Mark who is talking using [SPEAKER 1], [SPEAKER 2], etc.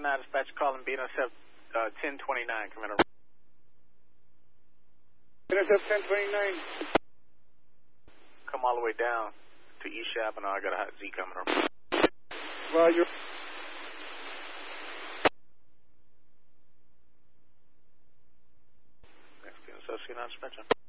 [SPEAKER 1] 9 dispatch calling B intercept 1029. Come in.
[SPEAKER 2] Intercept 1029.
[SPEAKER 1] Come all the way down to East Chappaqua. I got a hot Z coming up.
[SPEAKER 2] Roger.
[SPEAKER 1] Next intercept C9 dispatch.